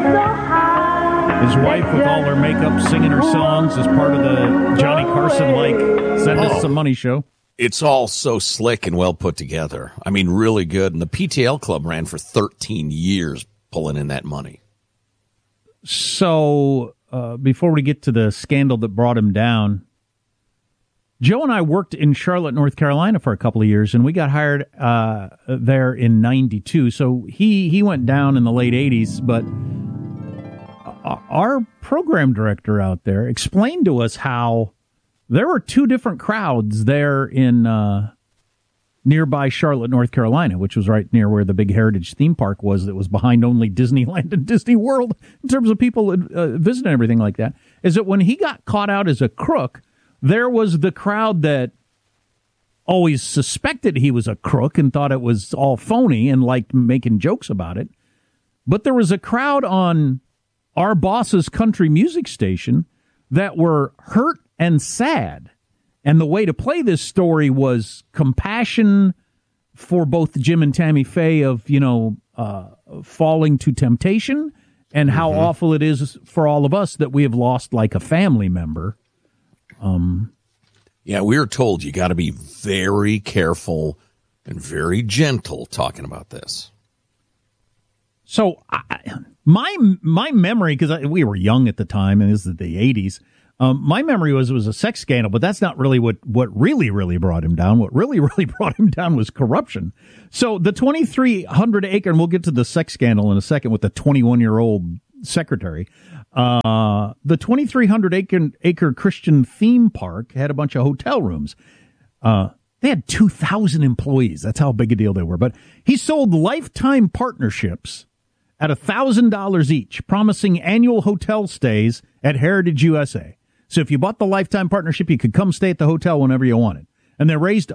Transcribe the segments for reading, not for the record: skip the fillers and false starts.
His wife with all her makeup singing her songs as part of the Johnny Carson send us some money show. It's all so slick and well put together. I mean, really good. And the PTL Club ran for 13 years pulling in that money. So before we get to the scandal that brought him down, Joe and I worked in Charlotte, North Carolina for a couple of years, and we got hired there in 92. So he went down in the late 80s, but our program director out there explained to us how there were two different crowds there in nearby Charlotte, North Carolina, which was right near where the big Heritage theme park was that was behind only Disneyland and Disney World in terms of people visiting everything like that, is that when he got caught out as a crook, there was the crowd that always suspected he was a crook and thought it was all phony and liked making jokes about it. But there was a crowd on our boss's country music station that were hurt and sad. And the way to play this story was compassion for both Jim and Tammy Faye of, falling to temptation and how awful it is for all of us that we have lost like a family member. Yeah, we were told you got to be very careful and very gentle talking about this. So my memory, because we were young at the time, and this is the 80s, my memory was it was a sex scandal, but that's not really what really brought him down. What really brought him down was corruption. So the 2,300 acre, and we'll get to the sex scandal in a second with the 21-year-old secretary. The 2,300 acre Christian theme park had a bunch of hotel rooms. They had 2,000 employees. That's how big a deal they were. But he sold lifetime partnerships at $1,000 each, promising annual hotel stays at Heritage USA. So if you bought the lifetime partnership, you could come stay at the hotel whenever you wanted. And they raised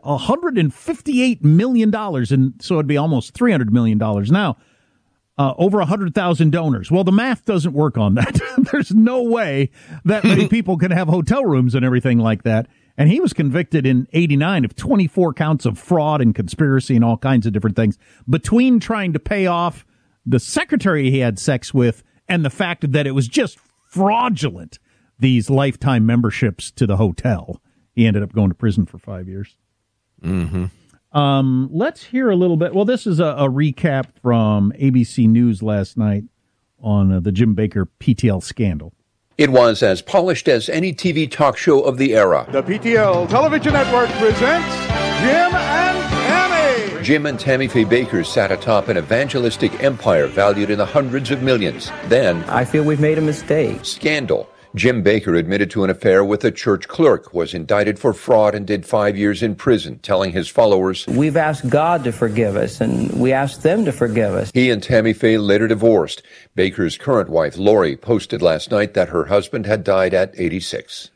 $158 million, and so it'd be almost $300 million now. Over 100,000 donors. Well, the math doesn't work on that. There's no way that many people can have hotel rooms and everything like that. And he was convicted in 89 of 24 counts of fraud and conspiracy and all kinds of different things between trying to pay off the secretary he had sex with and the fact that it was just fraudulent, these lifetime memberships to the hotel. He ended up going to prison for 5 years. Mm-hmm. Let's hear a little bit. Well, this is a recap from ABC News last night on the Jim Bakker PTL scandal. It was as polished as any TV talk show of the era. The PTL Television Network presents Jim and Tammy. Jim and Tammy Faye Bakker sat atop an evangelistic empire valued in the hundreds of millions. Then, I feel we've made a mistake. Scandal. Jim Bakker admitted to an affair with a church clerk, was indicted for fraud, and did 5 years in prison, telling his followers, "We've asked God to forgive us, and we asked them to forgive us." He and Tammy Faye later divorced. Bakker's current wife, Lori, posted last night that her husband had died at 86.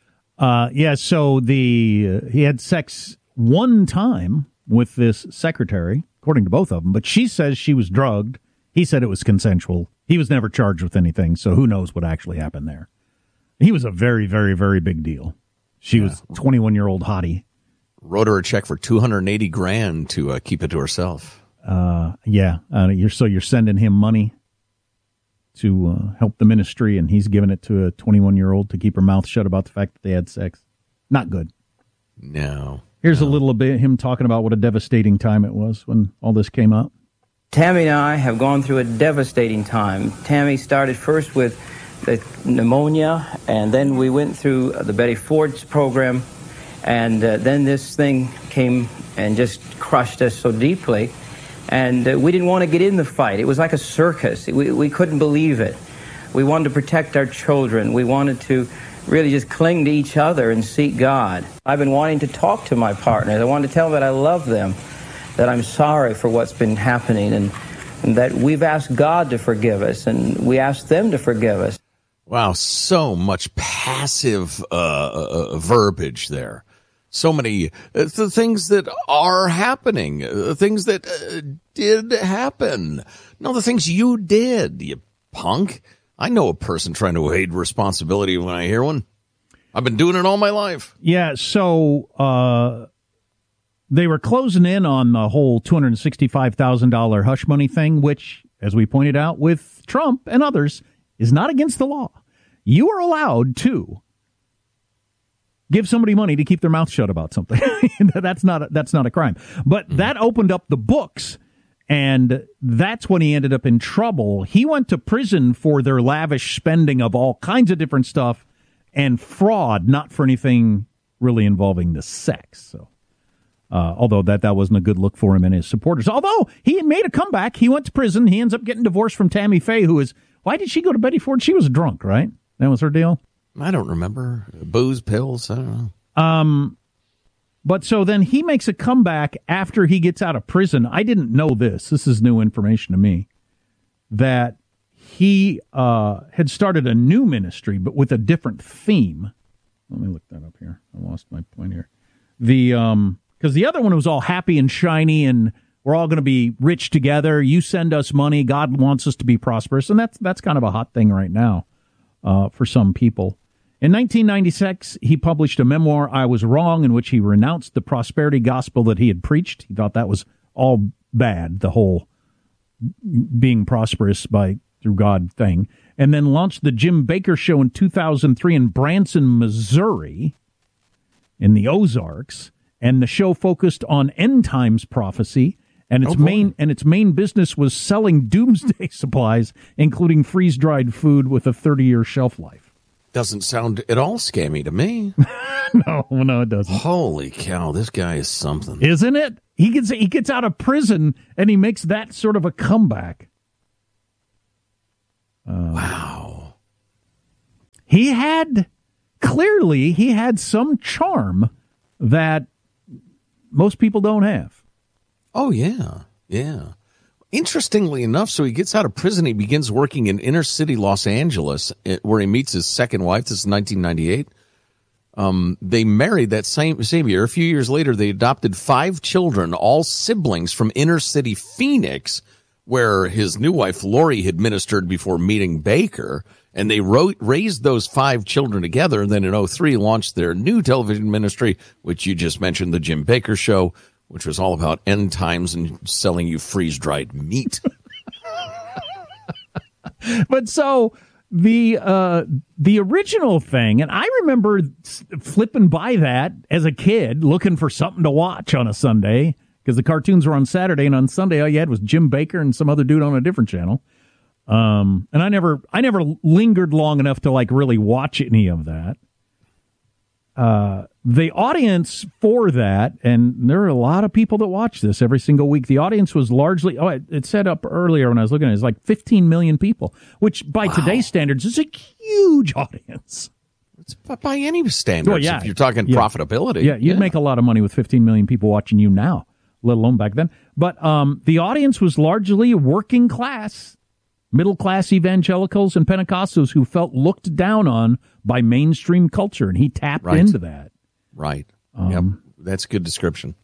So he had sex one time with this secretary, according to both of them, but she says she was drugged. He said it was consensual. He was never charged with anything, so who knows what actually happened there. He was a very, very, very big deal. She was a 21-year-old hottie. Wrote her a check for $280,000 to keep it to herself. You're sending him money to help the ministry, and he's giving it to a 21-year-old to keep her mouth shut about the fact that they had sex. Not good. No. Here's a little bit of him talking about what a devastating time it was when all this came up. Tammy and I have gone through a devastating time. Tammy started first with the pneumonia, and then we went through the Betty Ford's program, and then this thing came and just crushed us so deeply, and we didn't want to get in the fight. It was like a circus. We couldn't believe it. We wanted to protect our children. We wanted to really just cling to each other and seek God. I've been wanting to talk to my partners. I wanted to tell them that I love them, that I'm sorry for what's been happening, and that we've asked God to forgive us, and we asked them to forgive us. Wow, so much passive verbiage there. So many the things that are happening, things that did happen. No, the things you did, you punk. I know a person trying to evade responsibility when I hear one. I've been doing it all my life. Yeah, so they were closing in on the whole $265,000 hush money thing, which, as we pointed out with Trump and others, is not against the law. You are allowed to give somebody money to keep their mouth shut about something. That's not a crime. But that opened up the books, and that's when he ended up in trouble. He went to prison for their lavish spending of all kinds of different stuff and fraud, not for anything really involving the sex. So, although that wasn't a good look for him and his supporters. Although he made a comeback, he went to prison. He ends up getting divorced from Tammy Faye, who is, why did she go to Betty Ford? She was drunk, right? That was her deal. I don't remember. Booze, pills, I don't know. But so then he makes a comeback after he gets out of prison. I didn't know this. This is new information to me. That he had started a new ministry, but with a different theme. Let me look that up here. I lost my point here. Because the other one was all happy and shiny, and we're all going to be rich together. You send us money. God wants us to be prosperous, and that's kind of a hot thing right now for some people. In 1996, he published a memoir, I Was Wrong, in which he renounced the prosperity gospel that he had preached. He thought that was all bad, the whole being prosperous through God thing. And then launched the Jim Bakker Show in 2003 in Branson, Missouri, in the Ozarks. And the show focused on end times prophecy, and its main business was selling doomsday supplies, including freeze-dried food with a 30-year shelf life. Doesn't sound at all scammy to me. No, it doesn't. Holy cow, this guy is something. Isn't it? He gets out of prison, and he makes that sort of a comeback. Wow. He had some charm that most people don't have. Oh, yeah. Yeah. Interestingly enough, so he gets out of prison. He begins working in inner city Los Angeles, where he meets his second wife. This is 1998. They married that same year. A few years later, they adopted 5 children, all siblings from inner city Phoenix, where his new wife, Lori, had ministered before meeting Bakker. And they raised those 5 children together. And then in 2003, launched their new television ministry, which you just mentioned, the Jim Bakker Show, which was all about end times and selling you freeze-dried meat. But so the original thing, and I remember flipping by that as a kid, looking for something to watch on a Sunday, because the cartoons were on Saturday, and on Sunday all you had was Jim Bakker and some other dude on a different channel. And I never lingered long enough to really watch any of that. The audience for that, and there are a lot of people that watch this every single week. The audience was largely, it said up earlier when I was looking at it, it's like 15 million people, which by today's standards is a huge audience. It's by any standards, if you're talking profitability. Yeah, you'd make a lot of money with 15 million people watching you now, let alone back then. But the audience was largely working class, middle-class evangelicals and Pentecostals who felt looked down on by mainstream culture, and he tapped into that. Right. Yep. That's a good description.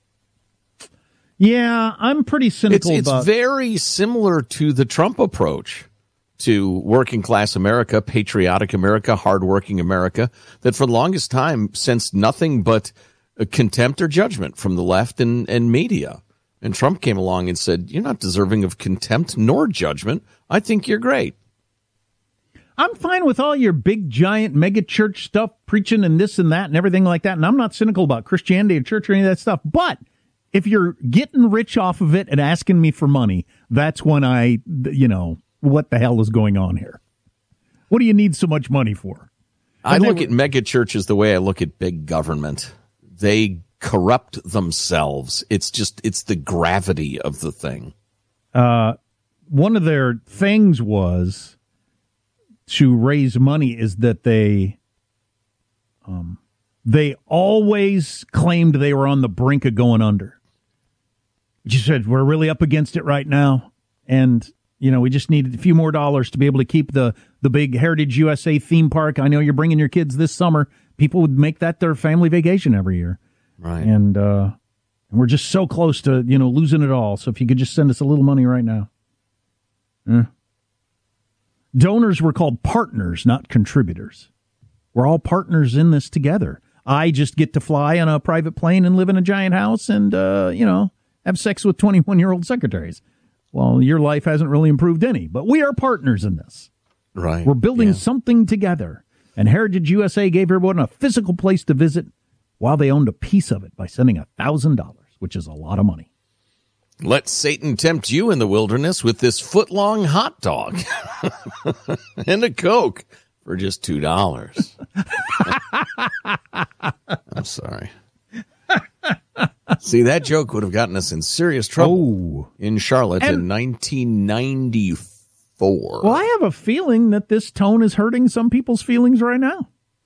Yeah, I'm pretty cynical about... It's very similar to the Trump approach to working-class America, patriotic America, hardworking America, that for the longest time sensed nothing but contempt or judgment from the left and media. And Trump came along and said, you're not deserving of contempt nor judgment. I think you're great. I'm fine with all your big, giant, mega church stuff, preaching and this and that and everything like that. And I'm not cynical about Christianity or church or any of that stuff. But if you're getting rich off of it and asking me for money, that's when what the hell is going on here? What do you need so much money for? I look at mega churches the way I look at big government. They corrupt themselves. It's the gravity of the thing. One of their things was to raise money is that they always claimed they were on the brink of going under. She said, we're really up against it right now. And, we just need a few more dollars to be able to keep the big Heritage USA theme park. I know you're bringing your kids this summer. People would make that their family vacation every year. Right. And we're just so close to, losing it all. So if you could just send us a little money right now. Donors were called partners, not contributors. We're all partners in this together. I just get to fly on a private plane and live in a giant house and, have sex with 21-year-old secretaries. Well, your life hasn't really improved any, but we are partners in this. Right. We're building something together. And Heritage USA gave everyone a physical place to visit while they owned a piece of it by sending $1,000, which is a lot of money. Let Satan tempt you in the wilderness with this foot-long hot dog and a Coke for just $2. I'm sorry. See, that joke would have gotten us in serious trouble in Charlotte in 1994. Well, I have a feeling that this tone is hurting some people's feelings right now.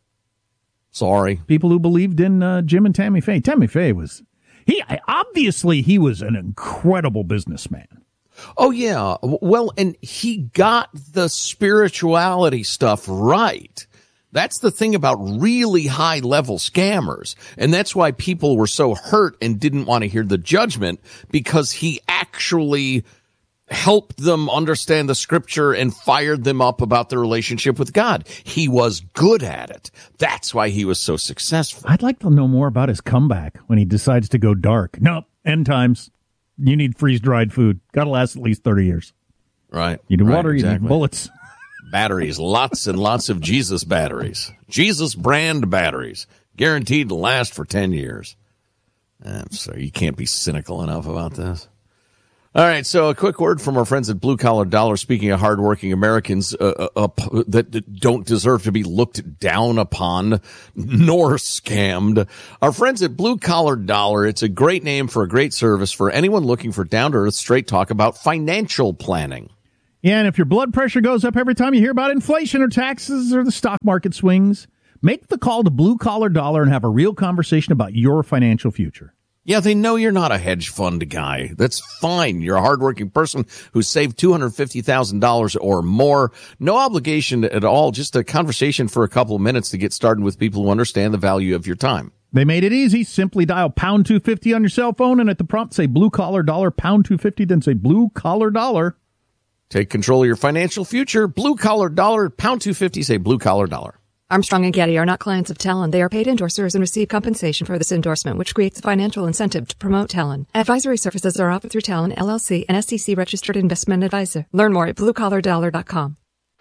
Sorry. People who believed in Jim and Tammy Faye. Tammy Faye was... He was an incredible businessman. Oh, yeah. Well, and he got the spirituality stuff right. That's the thing about really high-level scammers. And that's why people were so hurt and didn't want to hear the judgment, because he actually helped them understand the scripture and fired them up about their relationship with God. He was good at it. That's why he was so successful. I'd like to know more about his comeback when he decides to go dark. Nope, end times. You need freeze-dried food. Got to last at least 30 years. Right. You need water, exactly. You need bullets. Batteries, lots and lots of Jesus batteries. Jesus brand batteries. Guaranteed to last for 10 years. I'm sorry, you can't be cynical enough about this. All right, so a quick word from our friends at Blue Collar Dollar. Speaking of hardworking Americans that don't deserve to be looked down upon nor scammed, our friends at Blue Collar Dollar, it's a great name for a great service for anyone looking for down-to-earth straight talk about financial planning. Yeah, and if your blood pressure goes up every time you hear about inflation or taxes or the stock market swings, make the call to Blue Collar Dollar and have a real conversation about your financial future. Yeah, they know you're not a hedge fund guy. That's fine. You're a hardworking person who saved $250,000 or more. No obligation at all. Just a conversation for a couple of minutes to get started with people who understand the value of your time. They made it easy. Simply dial pound 250 on your cell phone, and at the prompt say Blue Collar Dollar, pound 250, then say Blue Collar Dollar. Take control of your financial future. Blue Collar Dollar, pound 250, say Blue Collar Dollar. Armstrong and Getty are not clients of Talon. They are paid endorsers and receive compensation for this endorsement, which creates a financial incentive to promote Talon. Advisory services are offered through Talon, LLC, an SEC-registered investment advisor. Learn more at bluecollardollar.com.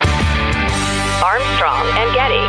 Armstrong and Getty.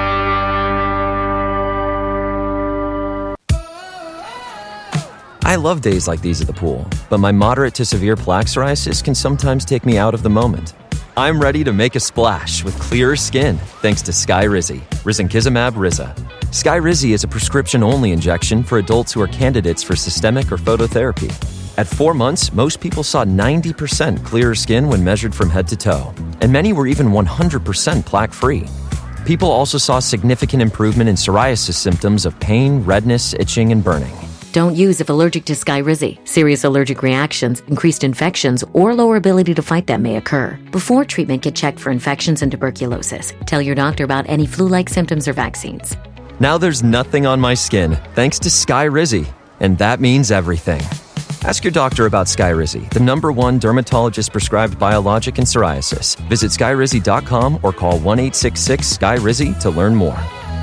I love days like these at the pool, but my moderate to severe plaque psoriasis can sometimes take me out of the moment. I'm ready to make a splash with clearer skin thanks to Skyrizi, risankizumab Riza. Skyrizi is a prescription-only injection for adults who are candidates for systemic or phototherapy. At 4 months, most people saw 90% clearer skin when measured from head to toe, and many were even 100% plaque-free. People also saw significant improvement in psoriasis symptoms of pain, redness, itching, and burning. Don't use if allergic to Skyrizi. Serious allergic reactions, increased infections, or lower ability to fight them may occur. Before treatment, get checked for infections and tuberculosis. Tell your doctor about any flu-like symptoms or vaccines. Now there's nothing on my skin, thanks to Skyrizi, and that means everything. Ask your doctor about Skyrizi, the #1 dermatologist-prescribed biologic in psoriasis. Visit Skyrizi.com or call 1-866-SKY-RIZI to learn more.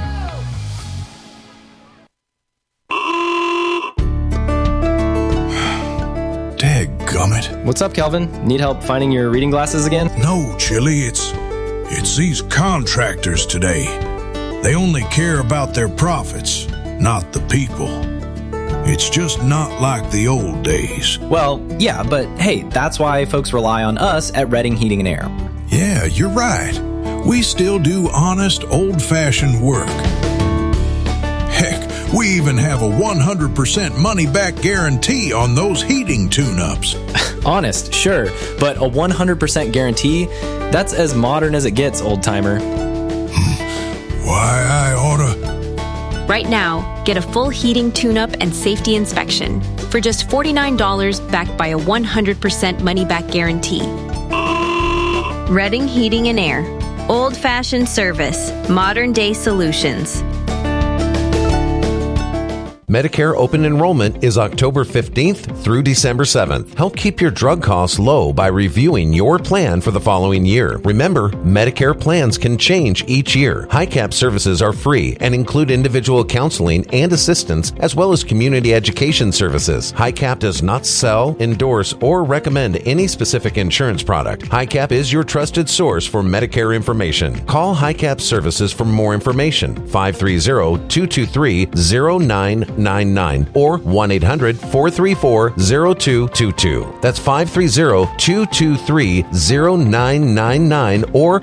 Dadgummit. What's up, Calvin? Need help finding your reading glasses again? No, Chili, it's these contractors today. They only care about their profits, not the people. It's just not like the old days. Well, yeah, but hey, that's why folks rely on us at Redding Heating and Air. Yeah, you're right. We still do honest, old-fashioned work. Heck, we even have a 100% money-back guarantee on those heating tune-ups. Honest, sure, but a 100% guarantee, that's as modern as it gets, old-timer. Why, I oughta... Right now, get a full heating tune-up and safety inspection for just $49 backed by a 100% money-back guarantee. Redding Heating and Air. Old-fashioned service. Modern-day solutions. Medicare open enrollment is October 15th through December 7th. Help keep your drug costs low by reviewing your plan for the following year. Remember, Medicare plans can change each year. HICAP services are free and include individual counseling and assistance as well as community education services. HICAP does not sell, endorse, or recommend any specific insurance product. HICAP is your trusted source for Medicare information. Call HICAP services for more information. 530-223-0999 or 1-800-434-0222. That's 530-223-0999 or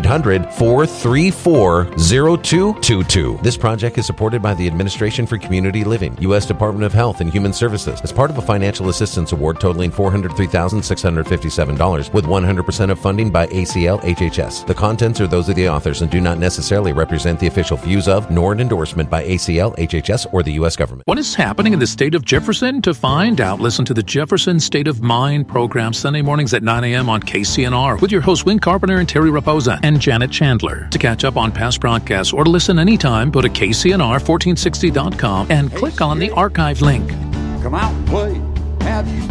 1-800-434-0222. This project is supported by the Administration for Community Living, U.S. Department of Health and Human Services, as part of a financial assistance award totaling $403,657 with 100% of funding by ACL HHS. The contents are those of the authors and do not necessarily represent the official views of nor an endorsement by ACL, HHS, or the U.S. government. What is happening in the state of Jefferson? To find out, listen to the Jefferson State of Mind program Sunday mornings at 9 a.m. on KCNR with your hosts Win Carpenter and Terry Raposa and Janet Chandler. To catch up on past broadcasts or to listen anytime, go to KCNR1460.com and click on the archive link. Come out and play. Have you